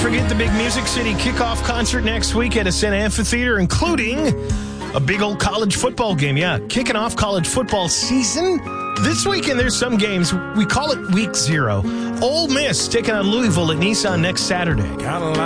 forget the big Music City kickoff concert next week at Ascent Amphitheater, including a big old college football game. Yeah, kicking off college football season. This weekend, there's some games. We call it Week 0. Ole Miss taking on Louisville at Nissan next Saturday.